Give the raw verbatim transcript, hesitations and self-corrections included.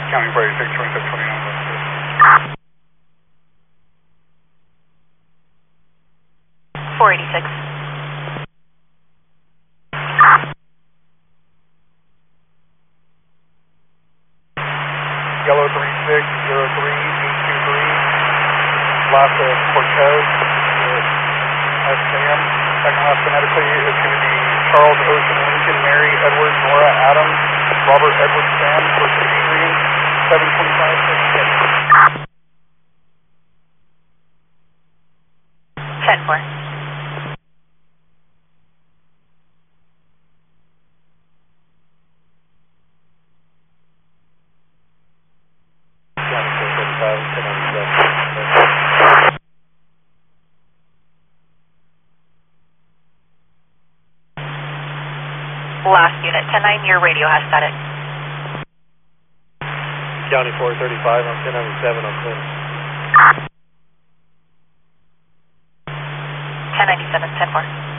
County four eighty-six, twenty-seven twenty-nine. four eighty-six. Yellow three six zero three eight two three, last of Cortez, S M. Second last phonetically is going to be Charles Ocean Lincoln Mary Edward Nora Adam Robert Edward Sam versus Adrian, seven twenty-five fifty-six. ten four. Last unit, ten nine, your radio has static. County four thirty-five, I'm ten ninety-seven, I'm clean. ten ninety-seven, ten four.